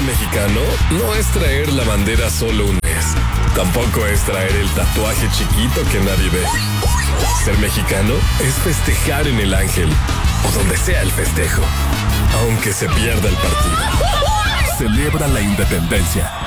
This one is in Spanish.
mexicano no es traer la bandera solo un mes. Tampoco es traer el tatuaje chiquito que nadie ve. Ser mexicano es festejar en el Ángel o donde sea el festejo, aunque se pierda el partido. Celebra la independencia